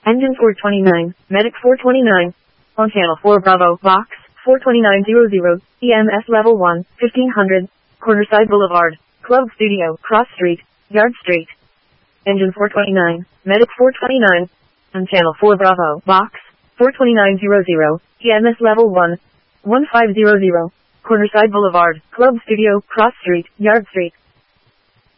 Engine 429, Medic 429. On channel 4 Bravo, Box 42900, EMS level 1, 1500, Cornerside Boulevard, Club Studio, Cross Street, Yard Street. Engine 429, Medic 429. On channel 4 Bravo, Box 42900, EMS level 1, 1500, Cornerside Boulevard, Club Studio, Cross Street, Yard Street.